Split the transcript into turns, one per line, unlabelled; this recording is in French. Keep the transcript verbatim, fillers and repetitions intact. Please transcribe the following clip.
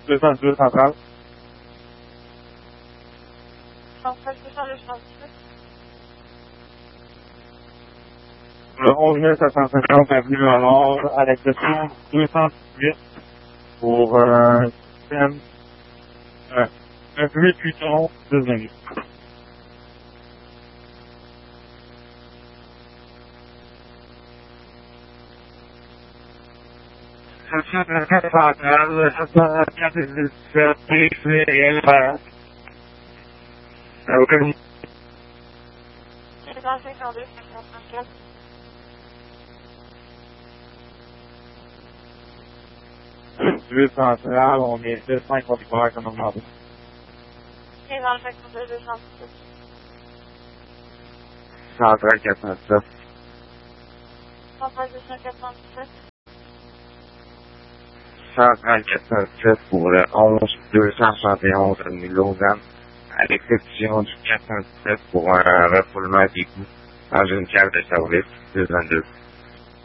deux cent deux centrale.
Centrale deux cent deux soixante-dix-sept.
Le onze mille sept cent cinquante avenue Nord, à l'exception deux cent dix-huit pour un thème, euh, un huit huit onze deux minutes. sept cent vingt-quatre centrale, sept cent vingt-quatre dix-sept, P C L R. Aucun
deux cent cinquante-deux cinq cent trente-quatre.
huit centrale, on est deux cinq auditeurs comme on demande.
Et dans le cinquante-deux deux cent dix-sept.
Centrale quatre cent sept.
Centrale deux cent quatre-vingt-dix-sept.
Centrale quatre cent sept pour le onze deux cent soixante et onze avenue Lausanne, à l'exception du quatre cent sept pour un refoulement d'égout dans une cave de service deux cent deux.